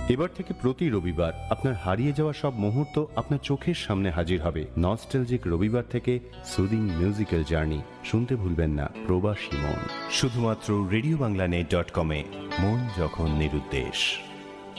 এবার থেকে প্রতি রবিবার আপনার হারিয়ে যাওয়া সব মুহূর্ত আপনার চোখের সামনে হাজির হবে। নস্টালজিক রবিবার থেকে সুদিং মিউজিক্যাল জার্নি শুনতে ভুলবেন না প্রবাসী মন, শুধুমাত্র রেডিওবাংলানেট.কম-এ। মন যখন নিরুদ্দেশ।